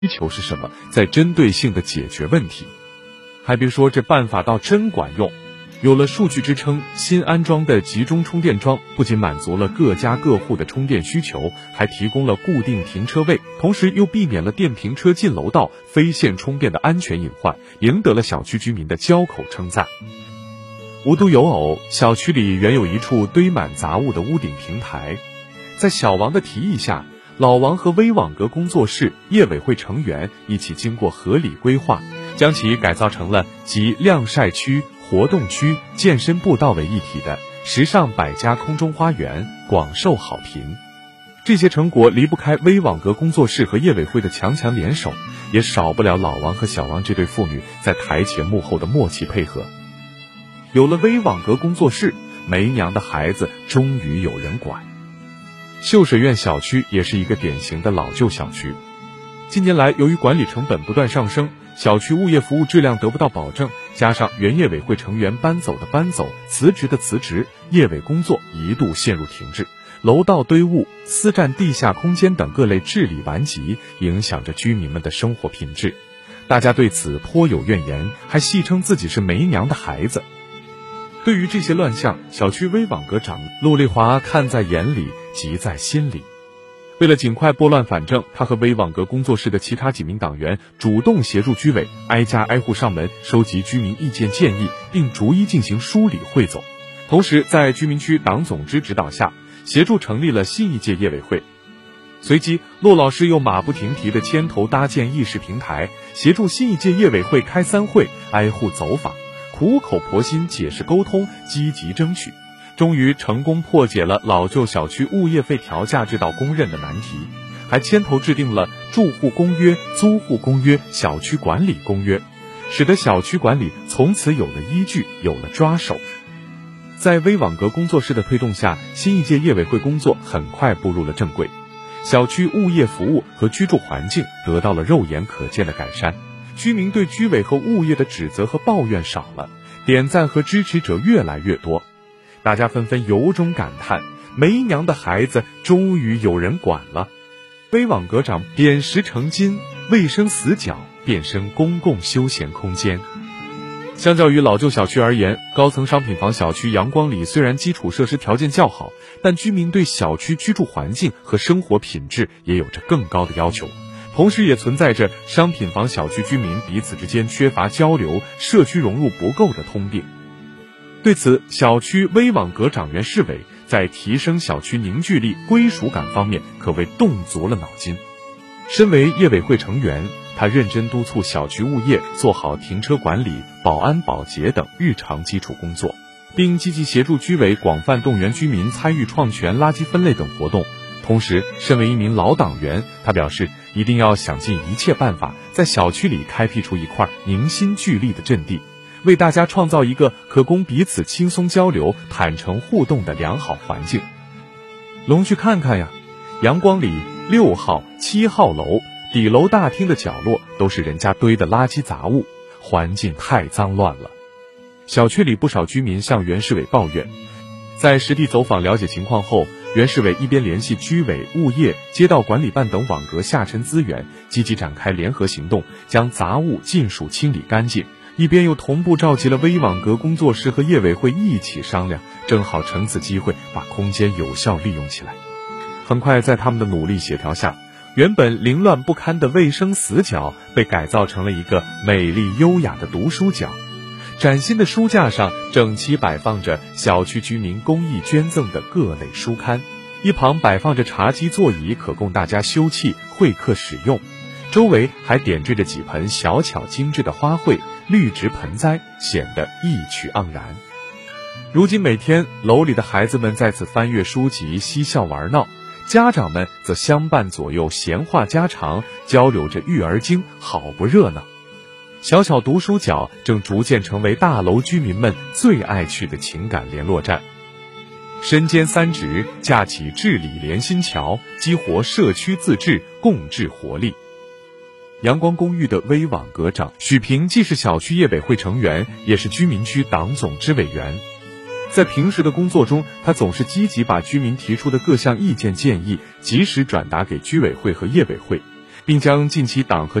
求是什么，再针对性的解决问题。还别说，这办法倒真管用。有了数据支撑，新安装的集中充电桩不仅满足了各家各户的充电需求，还提供了固定停车位，同时又避免了电瓶车进楼道、非线充电的安全隐患，赢得了小区居民的交口称赞。无独有偶，小区里原有一处堆满杂物的屋顶平台，在小王的提议下，老王和微网格工作室业委会成员一起经过合理规划，将其改造成了集晾晒区、活动区、健身步道为一体的时尚百家空中花园，广受好评。这些成果离不开微网格工作室和业委会的强强联手，也少不了老王和小王这对父女在台前幕后的默契配合。有了微网格工作室，没娘的孩子终于有人管。秀水苑小区也是一个典型的老旧小区。近年来，由于管理成本不断上升，小区物业服务质量得不到保证，加上原业委会成员搬走的搬走、辞职的辞职，业委工作一度陷入停滞，楼道堆物、私占地下空间等各类治理顽疾，影响着居民们的生活品质。大家对此颇有怨言，还戏称自己是没娘的孩子。对于这些乱象，小区微网格长陆丽华看在眼里，急在心里。为了尽快拨乱反正，他和微网格工作室的其他几名党员主动协助居委，挨家挨户上门收集居民意见建议，并逐一进行梳理汇总。同时，在居民区党总支指导下，协助成立了新一届业委会。随即，骆老师又马不停蹄地牵头搭建议事平台，协助新一届业委会开3会，挨户走访，苦口婆心解释沟通，积极争取，终于成功破解了老旧小区物业费调价这道公认的难题，还牵头制定了住户公约、租户公约、小区管理公约，使得小区管理从此有了依据，有了抓手。在微网格工作室的推动下，新一届业委会工作很快步入了正轨，小区物业服务和居住环境得到了肉眼可见的改善，居民对居委和物业的指责和抱怨少了，点赞和支持者越来越多。大家纷纷由衷感叹，没娘的孩子终于有人管了。微网格长扁石成金，卫生死角变身公共休闲空间。相较于老旧小区而言，高层商品房小区阳光里虽然基础设施条件较好，但居民对小区居住环境和生活品质也有着更高的要求，同时也存在着商品房小区居民彼此之间缺乏交流、社区融入不够的通病。对此，小区微网格长员市委在提升小区凝聚力、归属感方面可谓动足了脑筋。身为业委会成员，他认真督促小区物业做好停车管理、保安保洁等日常基础工作，并积极协助居委广泛动员居民参与创权、垃圾分类等活动。同时，身为一名老党员，他表示一定要想尽一切办法，在小区里开辟出一块凝心聚力的阵地，为大家创造一个可供彼此轻松交流、坦诚互动的良好环境。龙去看看呀，阳光里6号、7号楼底楼大厅的角落都是人家堆的垃圾杂物，环境太脏乱了。小区里不少居民向原市委抱怨，在实地走访了解情况后，原市委一边联系居委、物业、街道管理办等网格下沉资源，积极展开联合行动，将杂物尽数清理干净，一边又同步召集了微网格工作室和业委会一起商量，正好乘此机会把空间有效利用起来。很快，在他们的努力协调下，原本凌乱不堪的卫生死角被改造成了一个美丽优雅的读书角。崭新的书架上整齐摆放着小区居民公益捐赠的各类书刊，一旁摆放着茶几座椅，可供大家休憩会客使用，周围还点缀着几盆小巧精致的花卉、绿植盆栽，显得意趣盎然。如今每天楼里的孩子们在此翻阅书籍，嬉笑玩闹，家长们则相伴左右，闲话家常，交流着育儿经，好不热闹。小巧读书角正逐渐成为大楼居民们最爱去的情感联络站。身兼3职，架起治理连心桥，激活社区自治，共治活力。阳光公寓的微网格长许平既是小区业委会成员，也是居民区党总支委员。在平时的工作中，他总是积极把居民提出的各项意见建议及时转达给居委会和业委会， 并将近期党和